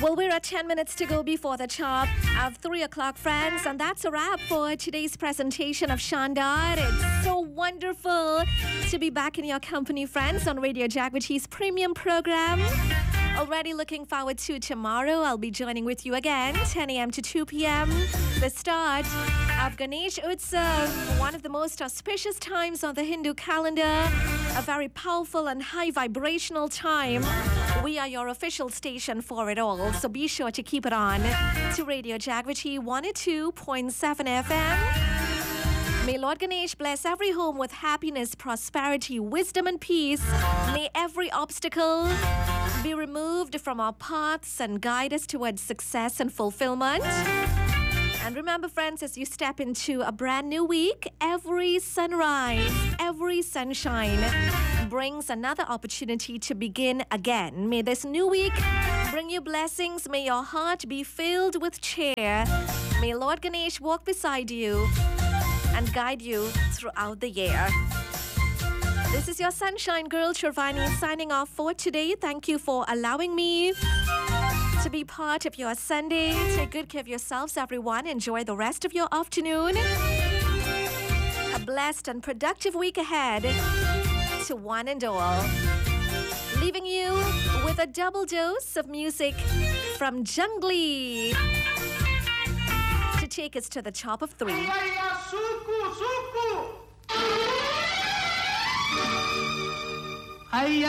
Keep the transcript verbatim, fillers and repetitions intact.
Well, we're at ten minutes to go before the chop of three o'clock, friends, and that's a wrap for today's presentation of Shandar. It's so wonderful to be back in your company, friends, on Radio Jagwaji's premium program. Already looking forward to tomorrow. I'll be joining with you again, ten a.m. to two p.m. The start of Ganesh Utsav, one of the most auspicious times on the Hindu calendar, a very powerful and high vibrational time. We are your official station for it all, so be sure to keep it on to Radio Jagwaji one oh two point seven F M. May Lord Ganesh bless every home with happiness, prosperity, wisdom and peace. May every obstacle be removed from our paths and guide us towards success and fulfillment. And remember, friends, as you step into a brand new week, every sunrise, every sunshine brings another opportunity to begin again. May this new week bring you blessings. May your heart be filled with cheer. May Lord Ganesh walk beside you and guide you throughout the year. This is your Sunshine Girl, Shirvani, signing off for today. Thank you for allowing me to be part of your Sunday. Take good care of yourselves, everyone. Enjoy the rest of your afternoon. A blessed and productive week ahead to one and all. Leaving you with a double dose of music from Jungli to take us to the top of three.